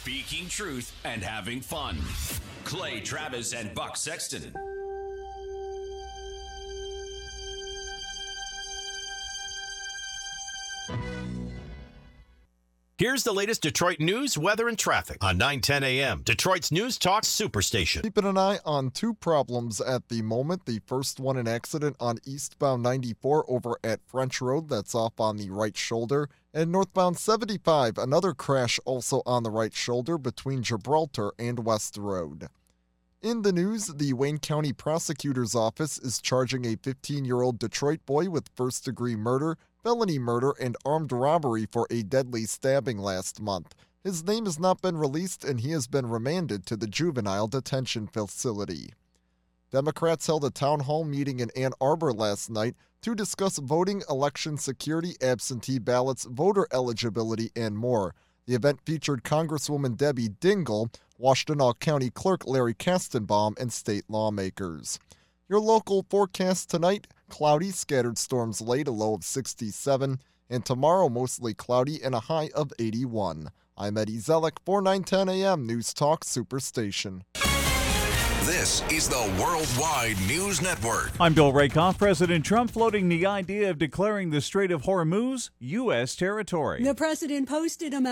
Speaking truth and having fun. Clay Travis and Buck Sexton. Here's the latest Detroit news, weather, and traffic on 9:10 a.m. Detroit's News Talk Superstation. Keeping an eye on two problems at the moment. The first one, an accident on eastbound 94 over at French Road. That's off on the right shoulder. And northbound 75, another crash also on the right shoulder between Gibraltar and West Road. In the news, the Wayne County Prosecutor's Office is charging a 15-year-old Detroit boy with first-degree murder, felony murder, and armed robbery for a deadly stabbing last month. His name has not been released, and he has been remanded to the juvenile detention facility. Democrats held a town hall meeting in Ann Arbor last night to discuss voting, election security, absentee ballots, voter eligibility, and more. The event featured Congresswoman Debbie Dingell, Washtenaw County Clerk Larry Kastenbaum, and state lawmakers. Your local forecast tonight, cloudy, scattered storms late, a low of 67, and tomorrow mostly cloudy and a high of 81. I'm Eddie Zellick for 910 AM News Talk Superstation. This is the Worldwide News Network. I'm Bill Rakoff. President Trump floating the idea of declaring the Strait of Hormuz U.S. territory. The president posted a